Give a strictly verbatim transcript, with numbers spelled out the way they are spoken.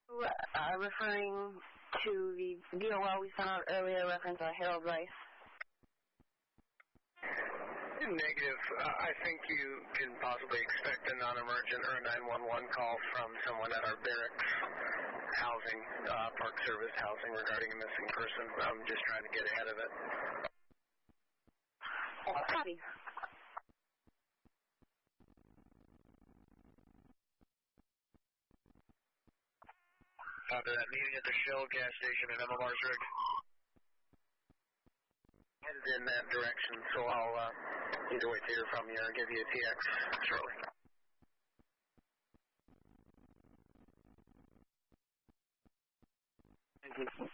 Uh, referring to the D O L we sent out earlier, reference to Harold Rice. Negative. Uh, I think you can possibly expect a non-emergent or a nine one one call from someone at our barracks housing, uh, Park Service housing regarding a missing person. I'm just trying to get ahead of it. Copy. After that meeting at the Shell gas station in Emma Marsburg. Headed in that direction, so I'll uh, either wait to hear from you or give you a T X shortly. Thank you.